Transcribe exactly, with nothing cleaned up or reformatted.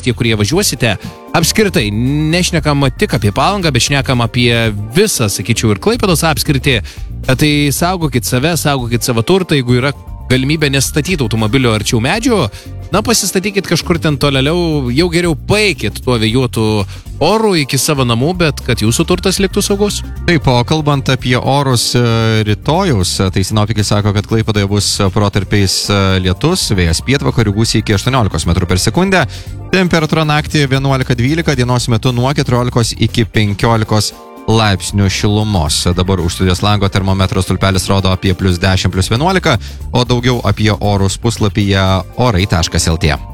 tie, kurie važiuosite, apskritai, nešnekam tik apie Palangą, bet šnekam apie visą, sakyčiau, ir Klaipėdos apskritį. Tai saugokit save, saugokit savo turtą, jeigu yra galimybė nestatyti automobilio arčiau medžio, na, pasistatykit kažkur ten tolėliau, jau geriau paeikit tuo vėjuotų orų iki savo namų, bet kad jūsų turtas liktų saugus. Taip, o kalbant apie orus rytojaus, tai sinoptikai sako, kad Klaipėdoje bus protarpiais lietus, vėjas pietvakarių gūsiai iki aštuoniolikos metrų per sekundę, temperatūra naktį vienuolika dvylika, dienos metu nuo keturiolikos iki penkiolikos laipsnių šilumos. Dabar už studijos lango termometro stulpelis rodo apie plius dešimt, plius vienuolika, o daugiau apie orus puslapyje orai taškas lt.